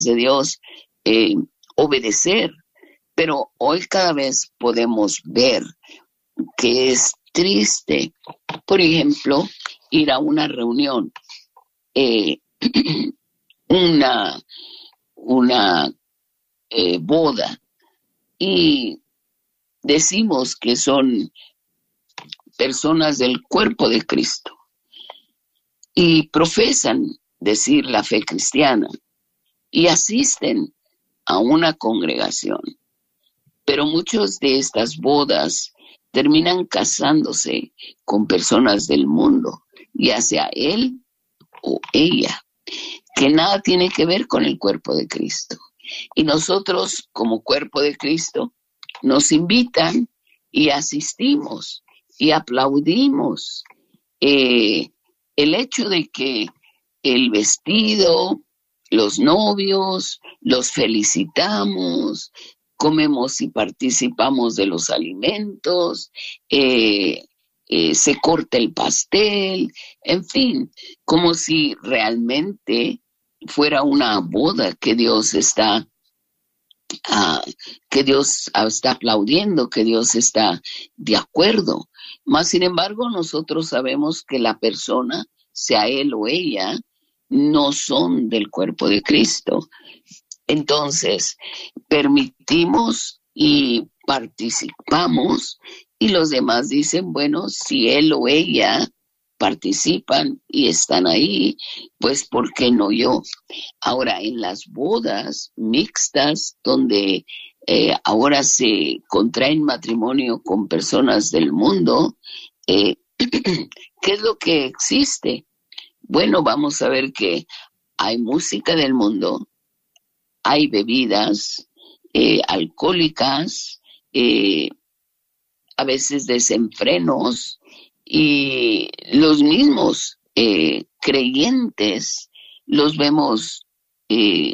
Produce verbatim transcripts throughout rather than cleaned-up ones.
de Dios, eh, obedecer. Pero hoy cada vez podemos ver que es triste, por ejemplo, ir a una reunión, eh, una, una eh, boda, y decimos que son personas del cuerpo de Cristo y profesan decir la fe cristiana y asisten a una congregación. Pero muchos de estas bodas terminan casándose con personas del mundo, ya sea él o ella, que nada tiene que ver con el cuerpo de Cristo. Y nosotros, como cuerpo de Cristo, nos invitan y asistimos y aplaudimos. Eh, el hecho de que el vestido, los novios, los felicitamos, comemos y participamos de los alimentos, eh, eh, se corta el pastel, en fin, como si realmente fuera una boda que Dios está, uh, que Dios está aplaudiendo, que Dios está de acuerdo. Mas, sin embargo, nosotros sabemos que la persona, sea él o ella, no son del cuerpo de Cristo. Entonces, permitimos y participamos, y los demás dicen, bueno, si él o ella participan y están ahí, pues ¿por qué no yo? Ahora, en las bodas mixtas, donde eh, ahora se contraen matrimonio con personas del mundo, eh, ¿qué es lo que existe? Bueno, vamos a ver que hay música del mundo, hay bebidas eh, alcohólicas, eh, a veces desenfrenos, y los mismos eh, creyentes los vemos eh,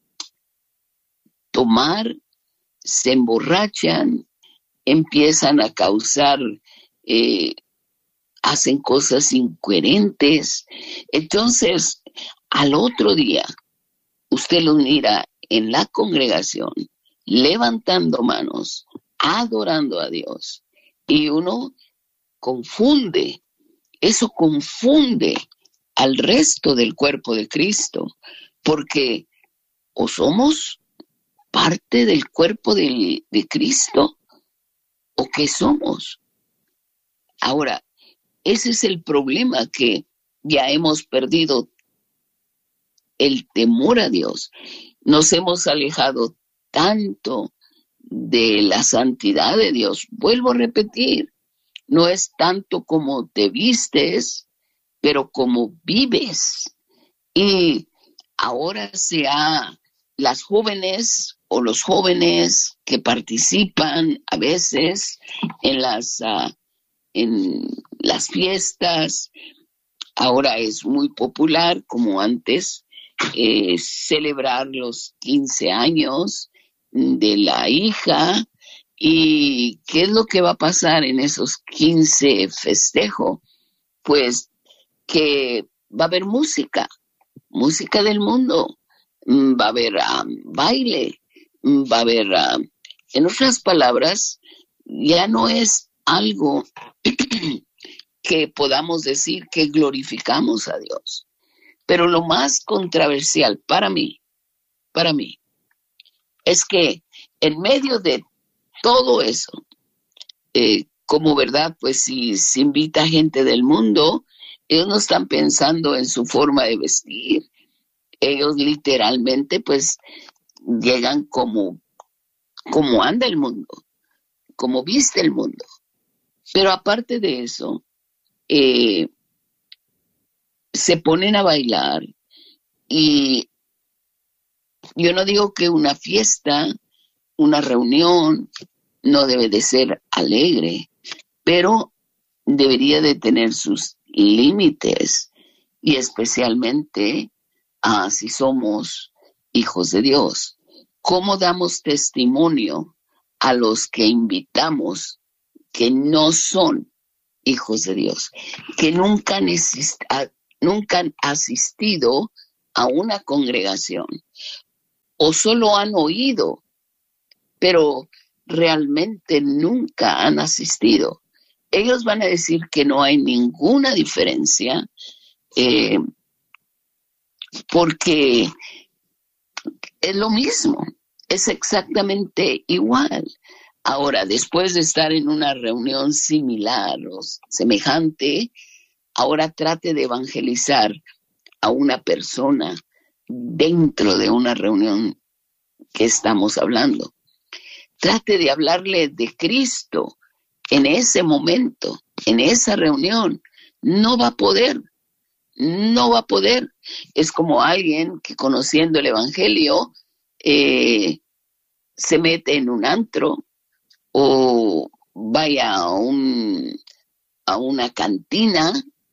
tomar, se emborrachan, empiezan a causar, eh, hacen cosas incoherentes. Entonces, al otro día, usted los mira en la congregación, levantando manos, adorando a Dios, y uno confunde, eso confunde al resto del cuerpo de Cristo, porque o somos parte del cuerpo de, de Cristo, o qué somos. Ahora, ese es el problema, que ya hemos perdido el temor a Dios. Nos hemos alejado tanto de la santidad de Dios. Vuelvo a repetir, no es tanto como te vistes, pero como vives. Y ahora sea las jóvenes o los jóvenes que participan a veces en las, uh, en las fiestas, ahora es muy popular, como antes, eh, celebrar los quince años de la hija. ¿Y qué es lo que va a pasar en esos quince festejos? Pues que va a haber música, música del mundo, va a haber um, baile, va a haber, um, en otras palabras, ya no es algo que podamos decir que glorificamos a Dios. Pero lo más controversial para mí, para mí, es que en medio de todo eso, eh, como verdad, pues si se invita gente del mundo, ellos no están pensando en su forma de vestir. Ellos literalmente pues llegan como, como anda el mundo, como viste el mundo. Pero aparte de eso, eh, se ponen a bailar, y yo no digo que una fiesta, una reunión no debe de ser alegre, pero debería de tener sus límites, y especialmente ah, si somos hijos de Dios. ¿Cómo damos testimonio a los que invitamos que no son hijos de Dios, que nunca han, asist- a, nunca han asistido a una congregación? o solo han oído, pero realmente nunca han asistido. Ellos van a decir que no hay ninguna diferencia, eh, porque es lo mismo, es exactamente igual. Ahora, después de estar en una reunión similar o semejante, ahora trate de evangelizar a una persona dentro de una reunión que estamos hablando. Trate de hablarle de Cristo en ese momento, en esa reunión. No va a poder, no va a poder. Es como alguien que, conociendo el Evangelio, eh, se mete en un antro o vaya a, un, a una cantina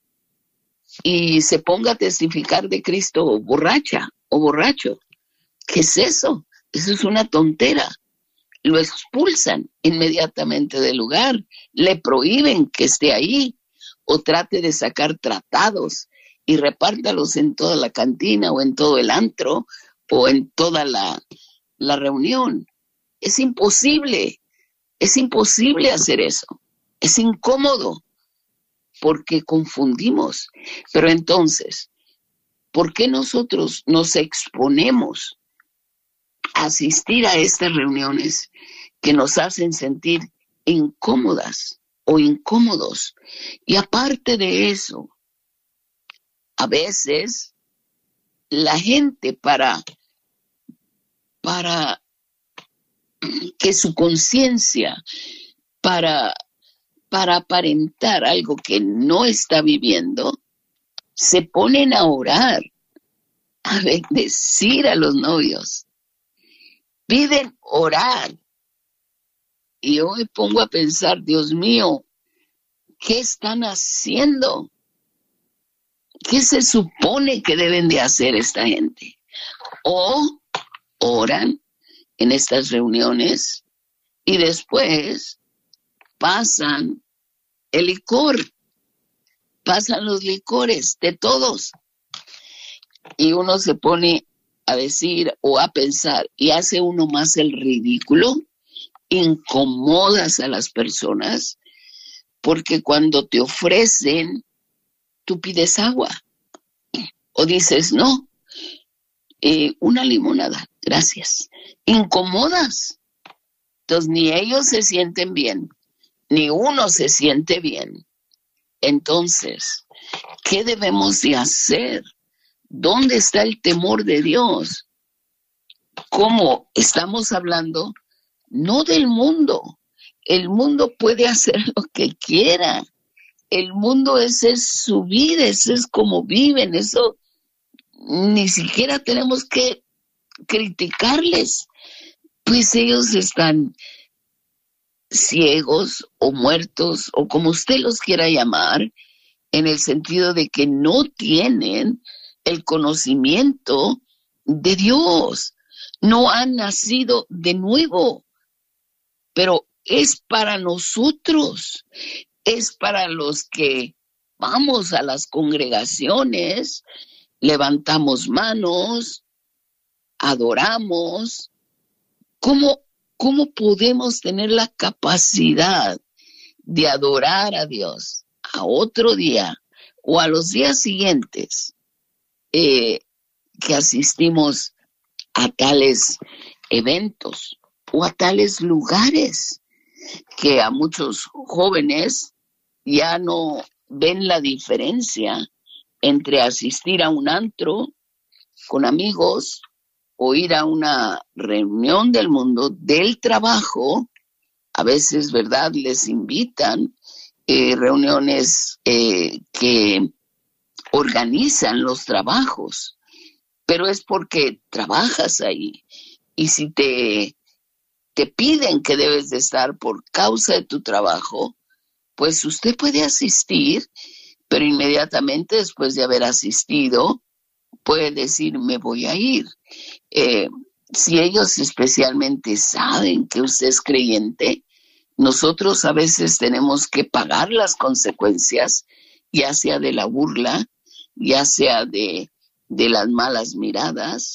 y se ponga a testificar de Cristo borracha o borracho. ¿Qué es eso? Eso es una tontera. Lo expulsan inmediatamente del lugar, le prohíben que esté ahí, o trate de sacar tratados y repártalos en toda la cantina o en todo el antro o en toda la, la reunión. Es imposible, es imposible hacer eso. Es incómodo porque confundimos. Pero entonces, ¿por qué nosotros nos exponemos a asistir a estas reuniones que nos hacen sentir incómodas o incómodos? Y aparte de eso, a veces la gente para, para que su conciencia, para, para aparentar algo que no está viviendo, se ponen a orar, a bendecir a los novios. Piden orar. Y yo me pongo a pensar, Dios mío, ¿qué están haciendo? ¿Qué se supone que deben de hacer esta gente? O oran en estas reuniones y después pasan el licor, pasan los licores de todos. Y uno se pone a decir o a pensar y hace uno más el ridículo, incomodas a las personas, porque cuando te ofrecen, tú pides agua o dices, no, eh, una limonada, gracias. Incomodas. Entonces ni ellos se sienten bien, ni uno se siente bien. Entonces, ¿qué debemos de hacer? ¿Dónde está el temor de Dios? ¿Cómo estamos hablando? No del mundo. El mundo puede hacer lo que quiera. El mundo, ese es su vida, ese es como viven. Eso ni siquiera tenemos que criticarles. Pues ellos están ciegos o muertos o como usted los quiera llamar, en el sentido de que no tienen el conocimiento de Dios. No han nacido de nuevo. Pero es para nosotros, es para los que vamos a las congregaciones, levantamos manos, adoramos. ¿Cómo, cómo podemos tener la capacidad de adorar a Dios a otro día o a los días siguientes eh, que asistimos a tales eventos o a tales lugares que a muchos jóvenes ya no ven la diferencia entre asistir a un antro con amigos o ir a una reunión del mundo del trabajo? A veces, ¿verdad?, les invitan eh, reuniones eh, que organizan los trabajos, pero es porque trabajas ahí. Y si te, te piden que debes de estar por causa de tu trabajo, pues usted puede asistir, pero inmediatamente después de haber asistido, puede decir, me voy a ir. Eh, si ellos especialmente saben que usted es creyente, nosotros a veces tenemos que pagar las consecuencias, ya sea de la burla, ya sea de, de las malas miradas,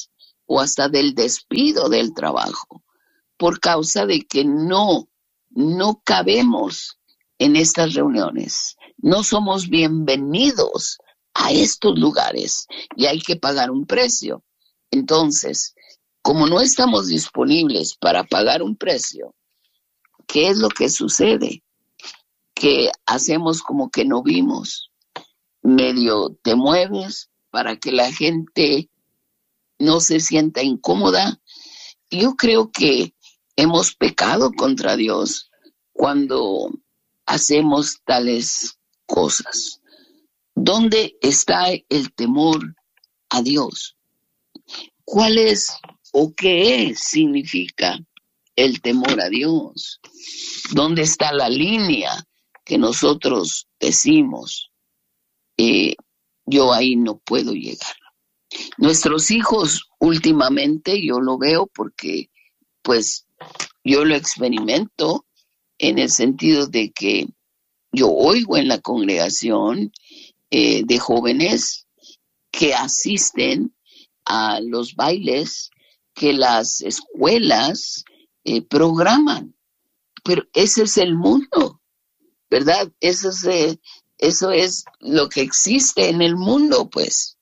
o hasta del despido del trabajo, por causa de que no, no cabemos en estas reuniones. No somos bienvenidos a estos lugares y hay que pagar un precio. Entonces, como no estamos disponibles para pagar un precio, ¿qué es lo que sucede? Que hacemos como que no vimos. Medio te mueves para que la gente no se sienta incómoda. Yo creo que hemos pecado contra Dios cuando hacemos tales cosas. ¿Dónde está el temor a Dios? ¿Cuál es o qué significa el temor a Dios? ¿Dónde está la línea que nosotros decimos, eh, yo ahí no puedo llegar? Nuestros hijos últimamente, yo lo veo porque pues yo lo experimento en el sentido de que yo oigo en la congregación eh, de jóvenes que asisten a los bailes que las escuelas eh, programan, pero ese es el mundo, ¿verdad? Eso es, eh, eso es lo que existe en el mundo, pues.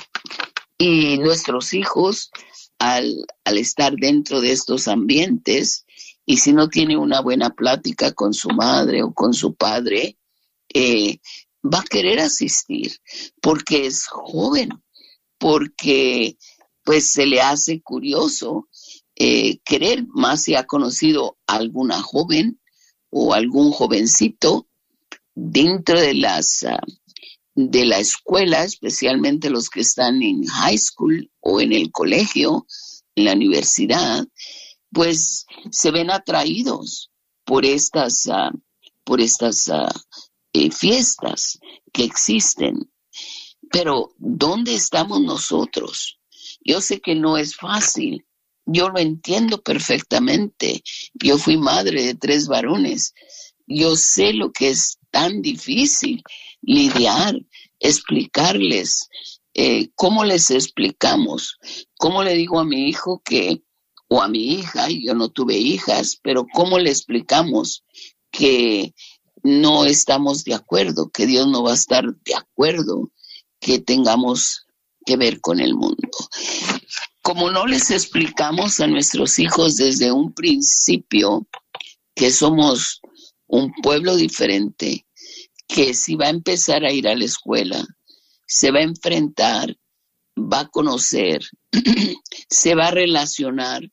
Y nuestros hijos, al, al estar dentro de estos ambientes, y si no tiene una buena plática con su madre o con su padre, eh, va a querer asistir, porque es joven, porque pues se le hace curioso eh, querer, más si ha conocido a alguna joven o algún jovencito dentro de las uh, de la escuela, especialmente los que están en high school o en el colegio, en la universidad, pues se ven atraídos por estas uh, por estas uh, eh, fiestas que existen. Pero ¿dónde estamos nosotros? Yo sé que no es fácil, yo lo entiendo perfectamente. Yo fui madre de tres varones. Yo sé lo que es tan difícil lidiar, explicarles. Eh, ¿Cómo les explicamos? ¿Cómo le digo a mi hijo que, o a mi hija, yo no tuve hijas, pero cómo le explicamos que no estamos de acuerdo, que Dios no va a estar de acuerdo que tengamos que ver con el mundo? Como no les explicamos a nuestros hijos desde un principio que somos un pueblo diferente, que si va a empezar a ir a la escuela, se va a enfrentar, va a conocer, se va a relacionar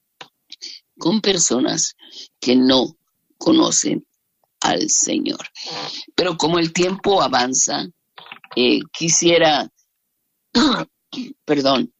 con personas que no conocen al Señor. Pero como el tiempo avanza, eh, quisiera, perdón,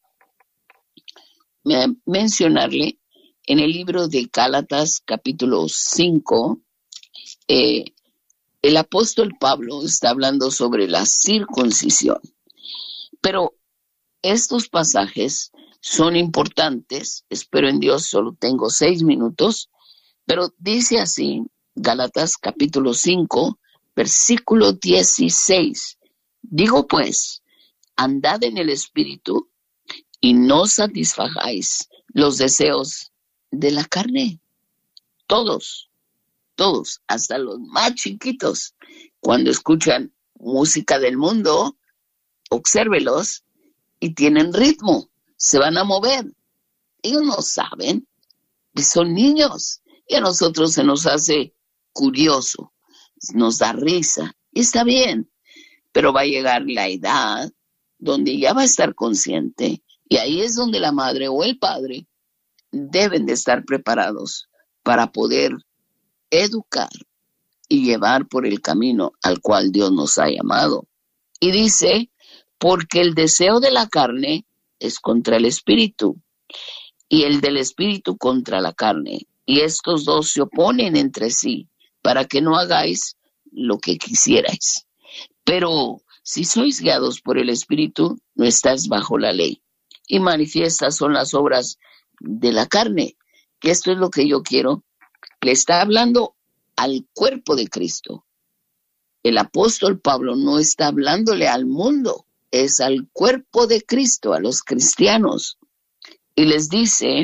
mencionarle en el libro de Gálatas capítulo cinco, eh, el apóstol Pablo está hablando sobre la circuncisión, pero estos pasajes son importantes. Espero en Dios, solo tengo seis minutos, pero dice así, Gálatas capítulo cinco, versículo dieciséis, digo pues, andad en el Espíritu y no satisfagáis los deseos de la carne. Todos, todos, hasta los más chiquitos, cuando escuchan música del mundo, obsérvelos y tienen ritmo, se van a mover. Ellos no saben, son niños, y a nosotros se nos hace curioso, nos da risa, y está bien, pero va a llegar la edad donde ya va a estar consciente, y ahí es donde la madre o el padre deben de estar preparados para poder educar y llevar por el camino al cual Dios nos ha llamado. Y dice, porque el deseo de la carne es contra el espíritu, y el del espíritu contra la carne, y estos dos se oponen entre sí, para que no hagáis lo que quisierais. Pero si sois guiados por el espíritu, no estáis bajo la ley. Y manifiestas son las obras de la carne, que esto es lo que yo quiero. Le está hablando al cuerpo de Cristo. El apóstol Pablo no está hablándole al mundo, es al cuerpo de Cristo, a los cristianos. Y les dice,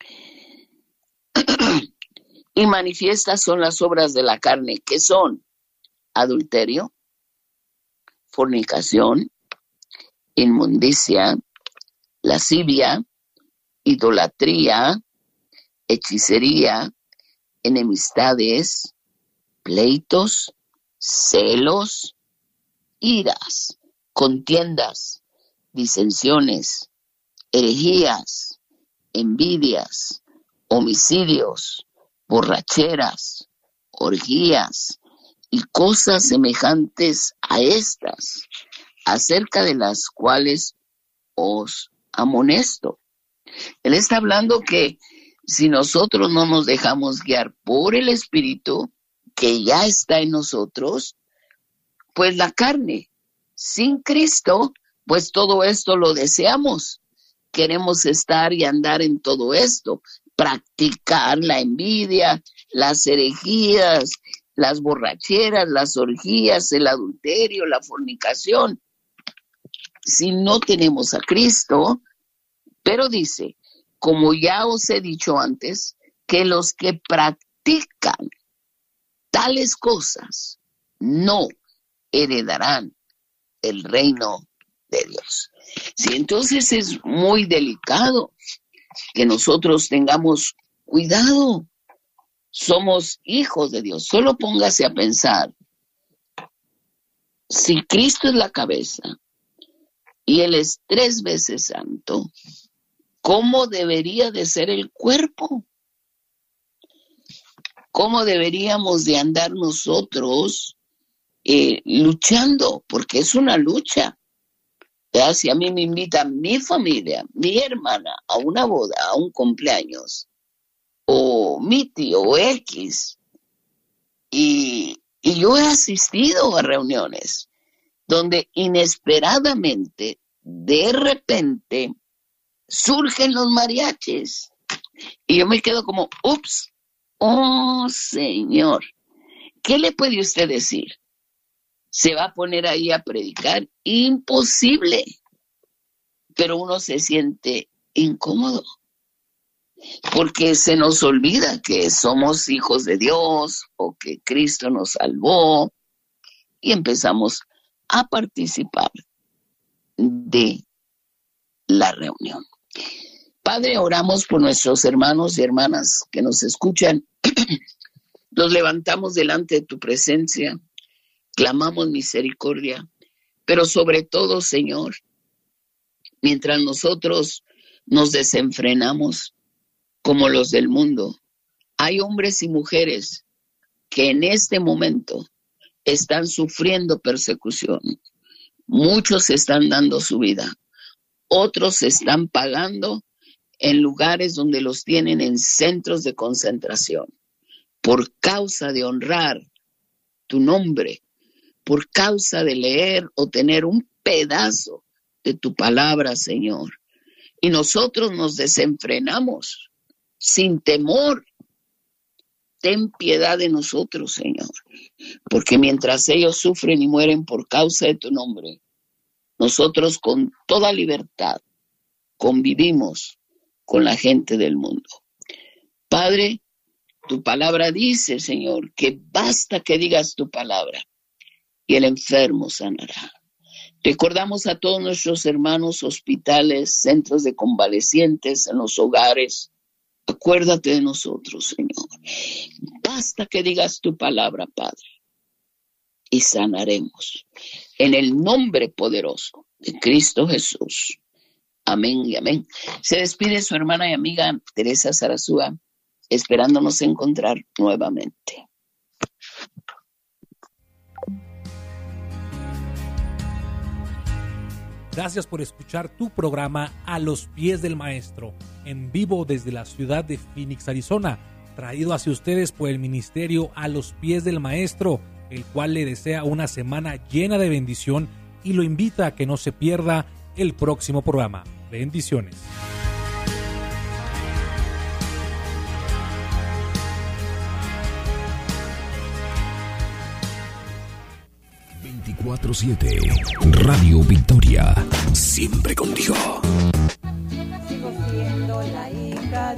y manifiestas son las obras de la carne, que son adulterio, fornicación, inmundicia, lascivia, idolatría, hechicería, enemistades, pleitos, celos, iras, contiendas, disensiones, herejías, envidias, homicidios, borracheras, orgías y cosas semejantes a estas, acerca de las cuales os amonesto. Él está hablando que si nosotros no nos dejamos guiar por el Espíritu que ya está en nosotros, pues la carne, sin Cristo, pues todo esto lo deseamos. Queremos estar y andar en todo esto, practicar la envidia, las herejías, las borracheras, las orgías, el adulterio, la fornicación. Si no tenemos a Cristo, pero dice, como ya os he dicho antes, que los que practican tales cosas no heredarán el reino de Dios. Sí, entonces es muy delicado que nosotros tengamos cuidado. Somos hijos de Dios. Solo póngase a pensar, si Cristo es la cabeza y Él es tres veces santo, ¿cómo debería de ser el cuerpo? ¿Cómo deberíamos de andar nosotros eh, luchando? Porque es una lucha. ¿Verdad? Si a mí me invita mi familia, mi hermana, a una boda, a un cumpleaños, o mi tío X, y, y yo he asistido a reuniones donde inesperadamente, de repente, surgen los mariachis. Y yo me quedo como, ups, oh Señor, ¿qué le puede usted decir? ¿Se va a poner ahí a predicar? Imposible. Pero uno se siente incómodo, porque se nos olvida que somos hijos de Dios o que Cristo nos salvó y empezamos a participar de la reunión. Padre, oramos por nuestros hermanos y hermanas que nos escuchan. Los levantamos delante de tu presencia, clamamos misericordia, pero sobre todo, Señor, mientras nosotros nos desenfrenamos como los del mundo, hay hombres y mujeres que en este momento están sufriendo persecución. Muchos están dando su vida, otros están pagando en lugares donde los tienen en centros de concentración, por causa de honrar tu nombre, por causa de leer o tener un pedazo de tu palabra, Señor. Y nosotros nos desenfrenamos sin temor. Ten piedad de nosotros, Señor, porque mientras ellos sufren y mueren por causa de tu nombre, nosotros con toda libertad convivimos con la gente del mundo. Padre, tu palabra dice, Señor, que basta que digas tu palabra y el enfermo sanará. Recordamos a todos nuestros hermanos, hospitales, centros de convalecientes, en los hogares. Acuérdate de nosotros, Señor. Basta que digas tu palabra, Padre, y sanaremos. En el nombre poderoso de Cristo Jesús. Amén y amén. Se despide su hermana y amiga Teresa Sarazúa, esperándonos encontrar nuevamente. Gracias por escuchar tu programa A los Pies del Maestro, en vivo desde la ciudad de Phoenix, Arizona, traído hacia ustedes por el ministerio A los Pies del Maestro, el cual le desea una semana llena de bendición y lo invita a que no se pierda el próximo programa. Bendiciones. veinticuatro siete Radio Victoria, siempre contigo. Sigo siendo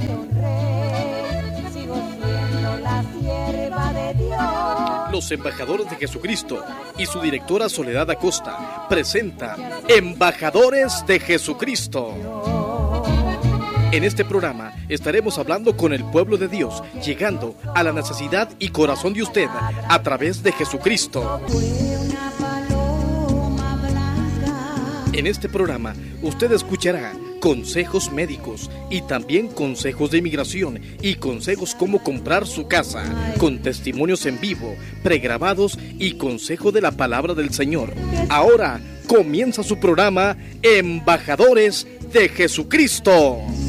Los Embajadores de Jesucristo y su directora Soledad Acosta presenta Embajadores de Jesucristo. En este programa estaremos hablando con el pueblo de Dios, llegando a la necesidad y corazón de usted a través de Jesucristo. En este programa usted escuchará consejos médicos y también consejos de inmigración y consejos cómo comprar su casa, con testimonios en vivo, pregrabados y consejo de la palabra del Señor. Ahora comienza su programa Embajadores de Jesucristo.